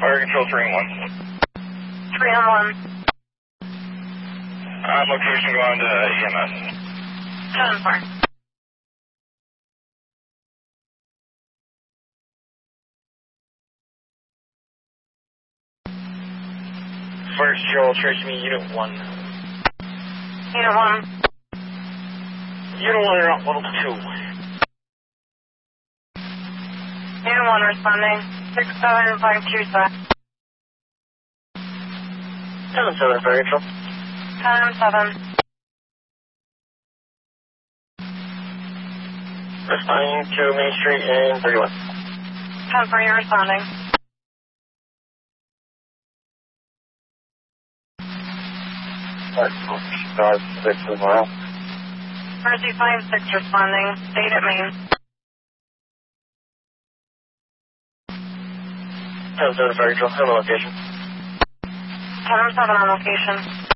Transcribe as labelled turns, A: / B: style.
A: Fire Control 3 and 1.
B: 3 and 1.
A: Location going to EMS.
B: 10-4.
A: First Joel, trace me Unit 1.
B: Unit 1.
A: Unit 1 are out 102.
B: Unit 1 responding. 6752 sir.
A: 7-7, Fire Control.
B: 10-7.
A: Responding to Main Street and 31.
B: 10-4, you're responding.
A: God, 6 as well.
B: Mercy 5-6 responding. State at Main.
A: 7-7, Fire Control. Hello, location.
B: 10-7 on location.